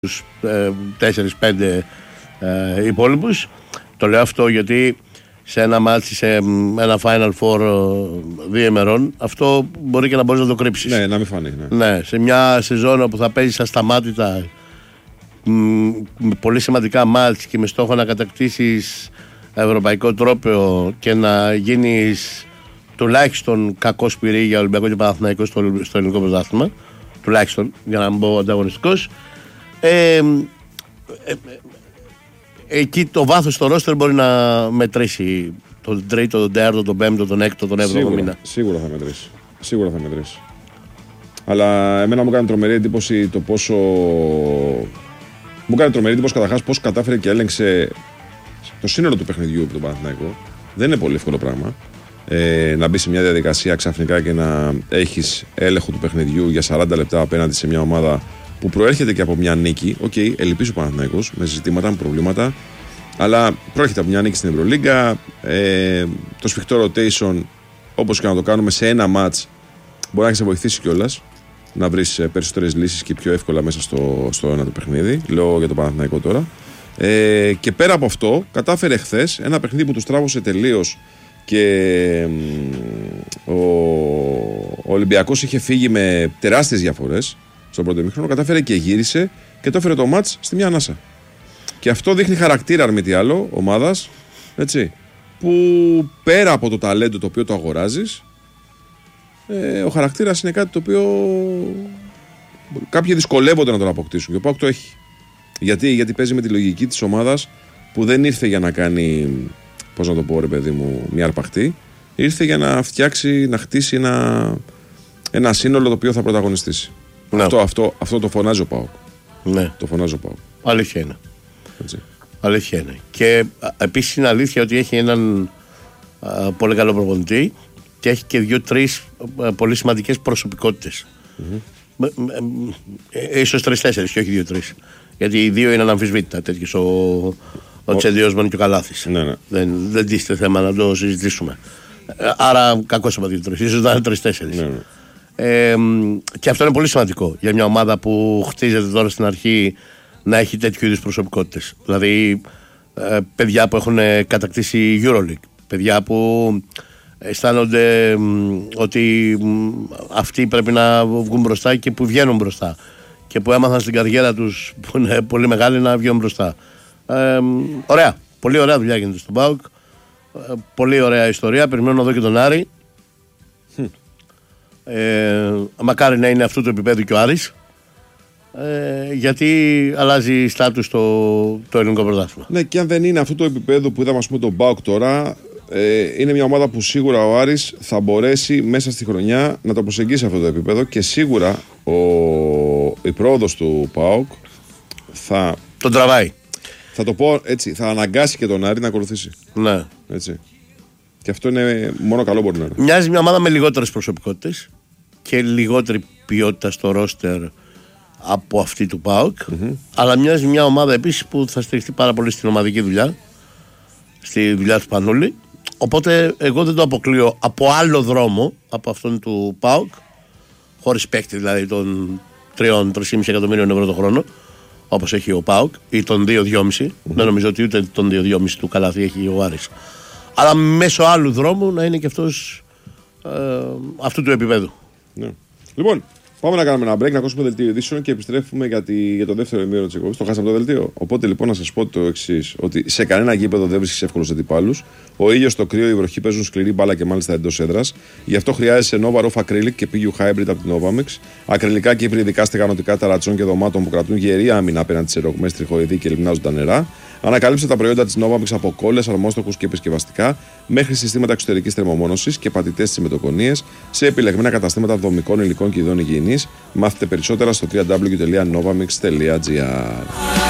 τους 4-5 υπόλοιπους. Το λέω αυτό γιατί σε ένα μάτσι, σε ένα Final Four 2 ημερών, αυτό μπορεί και να μπορείς να το κρύψεις. Ναι, να μην φανεί. Ναι, σε μια σεζόν που θα παίζεις ασταμάτητα με πολύ σημαντικά μάτς και με στόχο να κατακτήσεις ευρωπαϊκό τρόπαιο και να γίνεις τουλάχιστον κακό σπυρί για Ολυμπιακό και Παναθηναϊκό στο ελληνικό πρωτάθλημα, τουλάχιστον για να μην πω ανταγωνιστικός, εκεί το βάθος στο ρόστερ μπορεί να μετρήσει τον τρίτο, τον τέταρτο, τον πέμπτο, τον έκτο, τον έβδομο μήνα. Σίγουρα θα μετρήσει. Αλλά εμένα μου κάνει τρομερή εντύπωση το πόσο. Μου κάνει τρομερή εντύπωση καταρχάς πώς κατάφερε και έλεγξε το σύνολο του παιχνιδιού από τον Παναθηναϊκό. Δεν είναι πολύ εύκολο πράγμα. Να μπει σε μια διαδικασία ξαφνικά και να έχεις έλεγχο του παιχνιδιού για 40 λεπτά απέναντι σε μια ομάδα που προέρχεται και από μια νίκη. Οκ, ελπίζει ο Παναθηναϊκός με ζητήματα, με προβλήματα. Αλλά προέρχεται από μια νίκη στην Ευρωλίγκα. Το σφιχτό rotation, όπως και να το κάνουμε σε ένα match, μπορεί να σε βοηθήσει κιόλας να βρεις περισσότερες λύσεις και πιο εύκολα μέσα στο ένα το παιχνίδι. Λέω για το Παναθηναϊκό τώρα. Και πέρα από αυτό, κατάφερε χθες ένα παιχνίδι που του τράβωσε τελείως και ο Ολυμπιακός είχε φύγει με τεράστιες διαφορές στον πρώτο ημίχρονο. Κατάφερε και γύρισε και το έφερε το μάτς στη μια ανάσα. Και αυτό δείχνει χαρακτήρα, αν μη τι άλλο, ομάδας, έτσι, που πέρα από το ταλέντο το οποίο το αγοράζεις, ο χαρακτήρας είναι κάτι το οποίο κάποιοι δυσκολεύονται να τον αποκτήσουν. Και ο ΠΑΟΚ το έχει. Γιατί παίζει με τη λογική της ομάδας που δεν ήρθε για να κάνει, πώς να το πω ρε παιδί μου, μια αρπαχτή. Ήρθε για να φτιάξει, να χτίσει ένα σύνολο το οποίο θα πρωταγωνιστήσει. Ναι. Αυτό το φωνάζει ο ΠΑΟΚ. Ναι. Το φωνάζει ο ΠΑΟΚ. Αλήθεια είναι. Αλήθεια είναι. Και επίσης είναι αλήθεια ότι έχει έναν πολύ καλό προπονητή και έχει και 2-3 πολύ σημαντικές προσωπικότητες. Ίσως 3-4 και όχι 2-3. Γιατί οι δύο είναι αναμφισβήτητα τέτοιες. Ο Τσεντιόσμαν και ο Καλάθης. Ναι. Δεν τίθεται θέμα να το συζητήσουμε. Άρα κακώς είπα 2-3. Ίσως να είναι 3-4. Ναι. Και αυτό είναι πολύ σημαντικό για μια ομάδα που χτίζεται τώρα στην αρχή να έχει τέτοιου είδους προσωπικότητες. Δηλαδή παιδιά που έχουν κατακτήσει EuroLeague, παιδιά που αισθάνονται ότι αυτοί πρέπει να βγουν μπροστά και που βγαίνουν μπροστά και που έμαθαν στην καριέρα τους που είναι πολύ μεγάλη να βγαίνουν μπροστά. Ωραία, πολύ ωραία δουλειά γίνεται στον ΠΑΟΚ, πολύ ωραία ιστορία. Περιμένω να δω και τον Άρη. Μακάρι να είναι αυτού του επίπεδου και ο Άρης, γιατί αλλάζει στάτους το ελληνικό πρωτάθλημα. Ναι, και αν δεν είναι αυτού το επίπεδο που είδαμε, ας πούμε, τον ΠΑΟΚ τώρα, είναι μια ομάδα που σίγουρα ο Άρης θα μπορέσει μέσα στη χρονιά να το προσεγγίσει αυτό το επίπεδο και σίγουρα η πρόοδος του ΠΑΟΚ θα τον τραβάει. Θα το πω έτσι, θα αναγκάσει και τον Άρη να ακολουθήσει. Ναι. Έτσι. Και αυτό είναι μόνο καλό μπορεί να είναι. Μοιάζει μια ομάδα με λιγότερες προσωπικότητες και λιγότερη ποιότητα στο ρόστερ από αυτή του ΠΑΟΚ, αλλά μοιάζει μια ομάδα επίσης που θα στηριχτεί πάρα πολύ στην ομαδική δουλειά, στη δουλειά του Πανούλη. Οπότε εγώ δεν το αποκλείω από άλλο δρόμο από αυτόν του ΠΑΟΚ, χωρίς παίκτη δηλαδή των 3-3,5 εκατομμύριων ευρώ το χρόνο, όπως έχει ο ΠΑΟΚ, ή των 2-2,5. Δεν νομίζω ότι ούτε των 2-2,5 του Καλάθι έχει ο Άρης. Αλλά μέσω άλλου δρόμου να είναι και αυτός αυτού του επίπεδου. Ναι. Λοιπόν, πάμε να κάνουμε ένα break, να ακούσουμε δελτίο ειδήσεων και επιστρέφουμε για το δεύτερο ημίωρο της εκπομπής. Το χάσαμε το δελτίο. Οπότε λοιπόν να σας πω το εξής: ότι σε κανένα γήπεδο δεν βρίσκεις εύκολους αντιπάλους. Ο ήλιος, το κρύο, η βροχή παίζουν σκληρή μπάλα και μάλιστα εντός έδρας. Γι' αυτό χρειάζεσαι Nova Roof Acrylic και PU Hybrid από την Novamix. Ακριλικά και υβριδικά στεγανοτικά ταρατσών και δωμάτων που κρατούν γερή άμυνα απέναντι σε ρογμές, τριχοειδή και λιμνάζουν τα νερά. Ανακαλύψτε τα προϊόντα της Novamix από κόλλες, αρμόστοχους και επισκευαστικά μέχρι συστήματα εξωτερικής θερμομόνωσης και πατητές τσιμετοκονίες σε επιλεγμένα καταστήματα δομικών υλικών και ειδών υγιεινής. Μάθετε περισσότερα στο www.novamix.gr.